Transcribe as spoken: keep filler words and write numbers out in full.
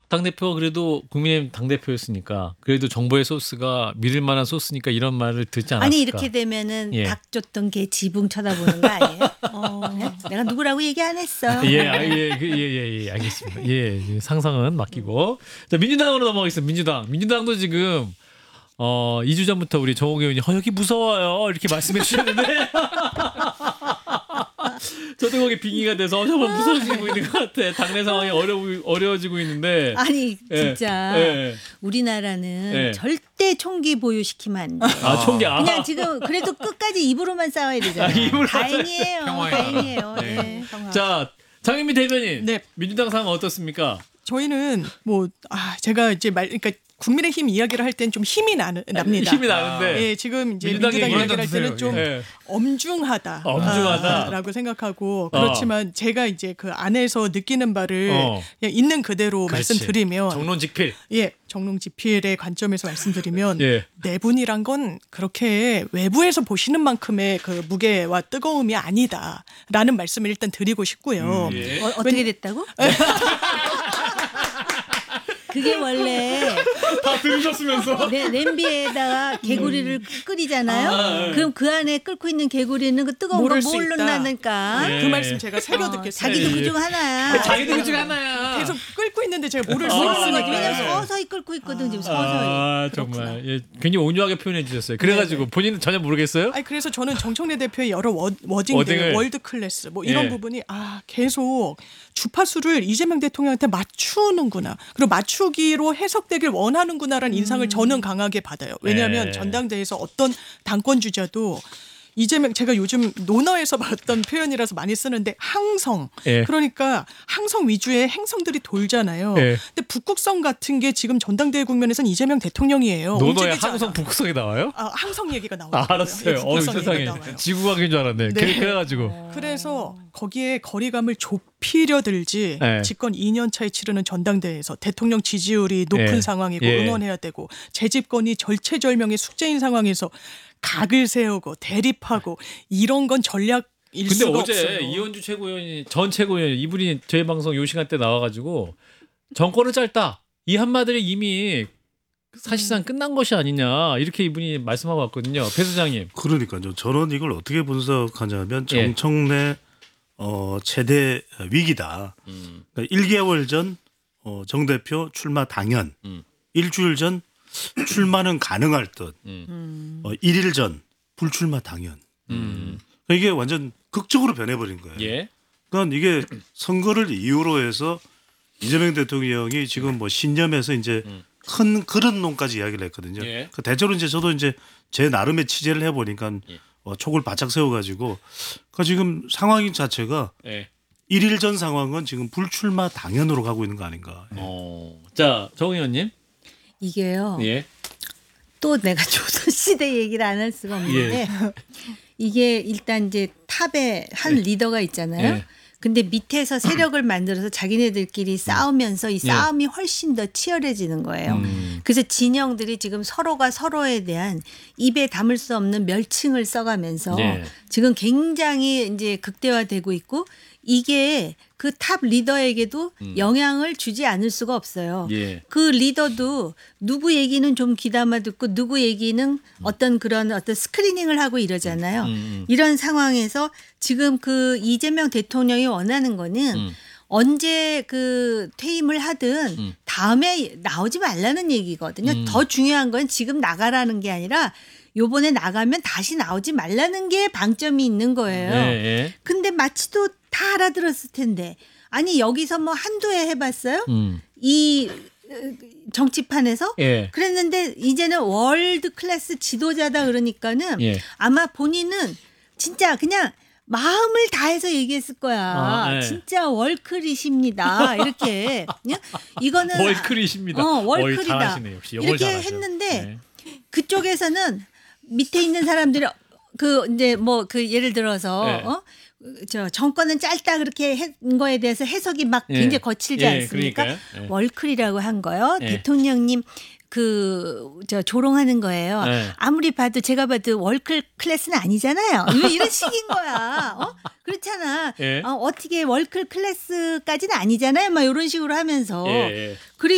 당대표가 그래도 국민의힘 당대표였으니까 그래도 정보의 소스가 믿을 만한 소스니까 이런 말을 듣지 않았을까. 아니 이렇게 되면은 예. 닭 줬던 개 지붕 쳐다보는 거 아니에요? 어, 내가 누구라고 얘기 안 했어. 예, 아, 예, 그, 예, 예, 예, 알겠습니다. 예, 상상은 맡기고. 자, 민주당으로 넘어가겠습니다. 민주당. 민주당도 지금, 어, 이 주 전부터 우리 정옥 의원이, 어, 여기 무서워요. 이렇게 말씀해 주셨는데. 저도 거기 빙의가 돼서, 어, 정말 무서워지고 있는 것 같아. 당내 상황이 어려, 어려워지고 있는데. 아니, 진짜. 예, 예. 우리나라는 예. 절대 총기 보유시키면 안 돼. 아, 총기, 아. 그냥 지금 그래도 끝까지 입으로만 싸워야 되잖아요. 아, 입으로 다행이에요. 평화에 다행이에요. 네. 네. 평화. 자, 장현미 대변인. 네. 민주당 상황 어떻습니까? 저희는 뭐 아, 제가 이제 말 그러니까 국민의힘 이야기를 할 땐 좀 힘이 나는 납니다. 힘이 나는데. 예, 지금 이제 민주당 민주당 얘기 이야기를 할 때는 좀 예. 엄중하다, 엄중하다라고 아, 생각하고 어. 그렇지만 제가 이제 그 안에서 느끼는 바를 어. 그냥 있는 그대로 그렇지. 말씀드리면 정론직필. 예, 정론지필의 관점에서 말씀드리면 예. 내분이란 건 그렇게 외부에서 보시는 만큼의 그 무게와 뜨거움이 아니다라는 말씀을 일단 드리고 싶고요. 음, 예. 어, 어떻게 됐다고? 그게 원래 다 들으셨으면서. 네, 냄비에다가 개구리를 끓이잖아요. 아, 예. 그럼 그 안에 끓고 있는 개구리는 그 뜨거운 거 모를 수 뭘로 있다. 나니까. 예. 그 말씀 제가 새겨 어, 듣겠습니다. 자기도 그중 하나야. 자기도 그중 하나야. 계속 끓고 있는데 제가 모를 수 아, 모르는 있으니까. 거지. 왜냐면 네. 서서히 끓고 있거든 지금 서서히. 아, 정말. 예, 굉장히 온유하게 표현해 주셨어요. 그래가지고 본인은 전혀 모르겠어요? 아니 그래서 저는 정청래 대표의 여러 워, 워딩들, 워딩을. 월드 클래스 뭐 이런 예. 부분이 아 계속 주파수를 이재명 대통령한테 맞추는구나. 그리고 맞추기로 해석되길 원하는구나라는 인상을 저는 강하게 받아요. 왜냐하면 예. 전당대회에서 어떤 당권 주자도 이재명 제가 요즘 논어에서 봤던 표현이라서 많이 쓰는데 항성. 예. 그러니까 항성 위주의 행성들이 돌잖아요. 예. 근데 북극성 같은 게 지금 전당대회 국면에서는 이재명 대통령이에요. 노노의 움직이지 않아. 항성 북극성이 나와요? 아, 항성 얘기가 아, 나와요. 알았어요. 어, 세상에. 지구과학인 줄 알았네. 네. 그래, 그래가지고. 그래서 거기에 거리감을 좁히려 들지 네. 집권 이 년 차에 치르는 전당대회에서 대통령 지지율이 높은 예. 상황이고 예. 응원해야 되고 재집권이 절체절명의 숙제인 상황에서 각을 세우고 대립하고 이런 건 전략일 근데 수가 어제 없어요. 이현주 최고위원이 전 최고위원 이분이 저희 방송 요 시간 때 나와가지고 정권은 짧다 이 한마디를 이미 사실상 끝난 것이 아니냐 이렇게 이분이 말씀하고 왔거든요. 배 소장님. 그러니까요. 저는 이걸 어떻게 분석하냐면 예. 정청래 어, 최대 위기다. 음. 그러니까 일 개월 전 어, 정 대표 출마 당연, 음. 일주일 전 출마는 가능할 듯, 음. 어, 일 일 전 불출마 당연. 음. 그러니까 이게 완전 극적으로 변해버린 거예요. 예. 그러니까 이게 선거를 이유로 해서 이재명 대통령이 지금 뭐 신념에서 이제 음. 큰 그런 놈까지 이야기를 했거든요. 예. 그 대체로 이제 저도 이제 제 나름의 취재를 해보니까 예. 어, 촉을 바짝 세워가지고 그 지금 상황 자체가 예. 일 일 전 상황은 지금 불출마 당연으로 가고 있는 거 아닌가. 예. 어. 자, 정 의원님. 이게요. 예. 또 내가 조선시대 얘기를 안 할 수가 없는데 예. 이게 일단 이제 탑에 한 리더가 있잖아요. 예. 근데 밑에서 세력을 만들어서 자기네들끼리 싸우면서 이 예. 싸움이 훨씬 더 치열해지는 거예요. 음. 그래서 진영들이 지금 서로가 서로에 대한 입에 담을 수 없는 멸칭을 써가면서 예. 지금 굉장히 이제 극대화되고 있고 이게 그 탑 리더에게도 영향을 주지 않을 수가 없어요. 예. 그 리더도 누구 얘기는 좀 귀담아 듣고 누구 얘기는 어떤 그런 어떤 스크리닝을 하고 이러잖아요. 음, 음. 이런 상황에서 지금 그 이재명 대통령이 원하는 거는 음. 언제 그 퇴임을 하든 음. 다음에 나오지 말라는 얘기거든요. 음. 더 중요한 건 지금 나가라는 게 아니라 요번에 나가면 다시 나오지 말라는 게 방점이 있는 거예요. 예. 예. 근데 마치도 다 알아들었을 텐데 아니 여기서 뭐 한두 해 해봤어요? 음. 이 어, 정치판에서 예. 그랬는데 이제는 월드 클래스 지도자다 그러니까는 예. 아마 본인은 진짜 그냥 마음을 다해서 얘기했을 거야. 아, 예. 진짜 월클이십니다. 이렇게 그냥 이거는 월클이십니다. 어, 어이, 월클이다. 잘하시네, 역시 영어를 이렇게 잘하셔. 했는데 네. 그쪽에서는 밑에 있는 사람들이 그 이제 뭐 그 예를 들어서 네. 어? 저 정권은 짧다 그렇게 한 거에 대해서 해석이 막 예. 굉장히 거칠지 예, 않습니까? 그러니까요. 예. 월클이라고 한 거요. 예. 대통령님 그 저 조롱하는 거예요. 예. 아무리 봐도 제가 봐도 월클 클래스는 아니잖아요. 이런, 이런 식인 거야. 어? 그렇잖아. 예. 어, 어떻게 월클 클래스까지는 아니잖아요. 막 이런 식으로 하면서 예, 예. 그리고